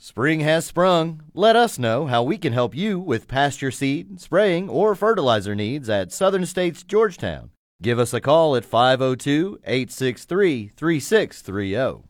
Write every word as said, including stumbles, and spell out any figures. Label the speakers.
Speaker 1: Spring has sprung. Let us know how we can help you with pasture seed, spraying, or fertilizer needs at Southern States Georgetown. Give us a call at five oh two, eight six three, three six three oh.